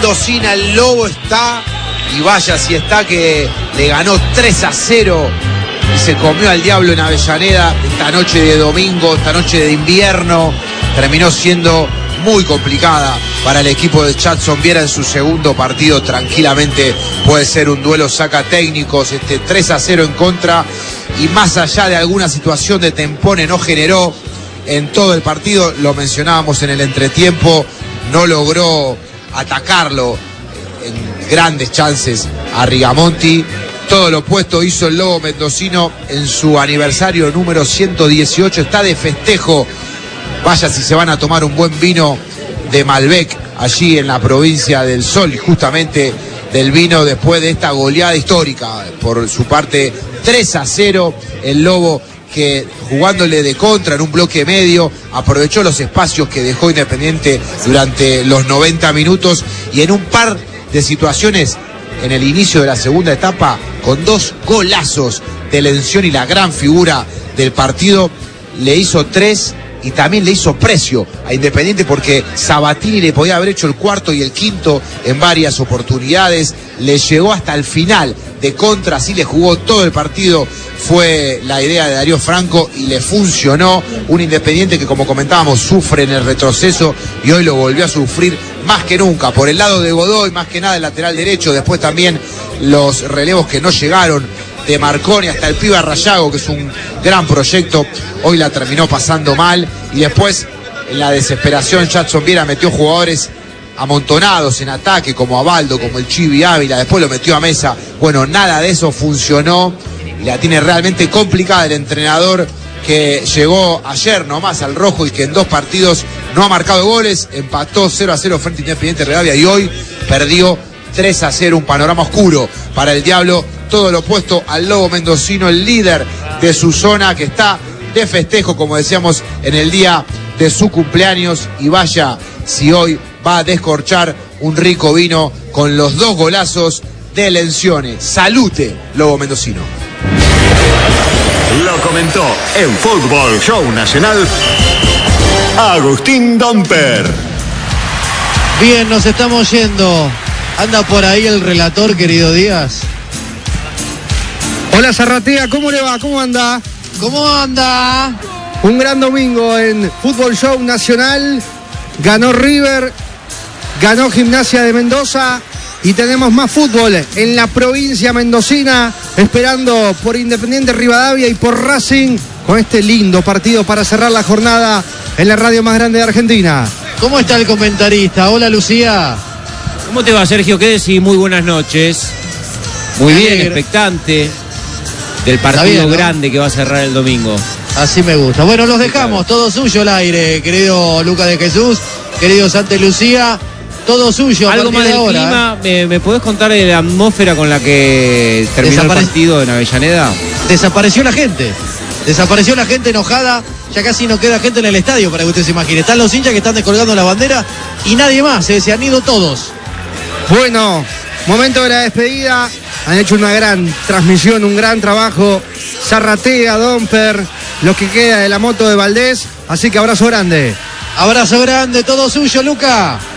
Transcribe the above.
Mendocina, el Lobo está, y vaya si está, que le ganó 3-0 y se comió al diablo en Avellaneda esta noche de domingo, esta noche de invierno. Terminó siendo muy complicada para el equipo de Jadson Viera en su segundo partido. Tranquilamente puede ser un duelo saca técnicos, 3-0 en contra, y más allá de alguna situación de tempone no generó en todo el partido. Lo mencionábamos en el entretiempo, no logró atacarlo en grandes chances a Rigamonti. Todo lo opuesto hizo el Lobo mendocino en su aniversario número 118. Está de festejo. Vaya si se van a tomar un buen vino de Malbec allí en la provincia del Sol, y justamente del vino después de esta goleada histórica. Por su parte, 3-0, el Lobo, que jugándole de contra en un bloque medio, aprovechó los espacios que dejó Independiente durante los 90 minutos, y en un par de situaciones en el inicio de la segunda etapa, con 2 golazos de Lencioni, la gran figura del partido, le hizo 3 y también le hizo precio a Independiente, porque Sabatini le podía haber hecho el cuarto y el quinto en varias oportunidades. Le llegó hasta el final de contra, así le jugó todo el partido. Fue la idea de Darío Franco y le funcionó. Un Independiente que, como comentábamos, sufre en el retroceso, y hoy lo volvió a sufrir más que nunca. Por el lado de Godoy, más que nada el lateral derecho. Después también los relevos que no llegaron de Marconi, hasta el pibe Rayago, que es un gran proyecto, hoy la terminó pasando mal. Y después, en la desesperación, Jadson Viera metió jugadores amontonados en ataque, como Abaldo, como el Chivi Ávila. Después lo metió a Mesa. Bueno, nada de eso funcionó, y la tiene realmente complicada el entrenador, que llegó ayer nomás al rojo y que en 2 partidos no ha marcado goles. Empató 0-0 frente a Independiente Rivadavia, y hoy perdió 3-0. Un panorama oscuro para el Diablo. Todo lo opuesto al Lobo mendocino, el líder de su zona, que está de festejo, como decíamos, en el día de su cumpleaños. Y vaya si hoy va a descorchar un rico vino con los 2 golazos de Lencioni. Salute, Lobo mendocino. Lo comentó en Fútbol Show Nacional Agustín Domper. Bien, nos estamos yendo. ¿Anda por ahí el relator, querido Díaz? Hola Zarratea, ¿cómo le va? ¿Cómo anda? ¿Cómo anda? Un gran domingo en Fútbol Show Nacional. Ganó River, ganó Gimnasia de Mendoza, y tenemos más fútbol en la provincia mendocina, esperando por Independiente Rivadavia y por Racing, con este lindo partido para cerrar la jornada en la radio más grande de Argentina. ¿Cómo está el comentarista? Hola, Lucía. ¿Cómo te va, Sergio? ¿Qué decís? Muy buenas noches. Muy bien, expectante del partido bien, ¿no? Grande que va a cerrar el domingo. Así me gusta. Bueno, los dejamos, todo suyo el aire, querido Lucas de Jesús, querido Santa Lucía, todo suyo. Algo más del clima, ¿me podés contar de la atmósfera con la que terminó el partido en Avellaneda? Desapareció la gente enojada, ya casi no queda gente en el estadio, para que usted se imagine. Están los hinchas que están descolgando la bandera y nadie más, se han ido todos. Bueno, momento de la despedida. Han hecho una gran transmisión, un gran trabajo. Zarratea, Domper, lo que queda de la moto de Valdés. Así que abrazo grande. Abrazo grande, todo suyo, Luca.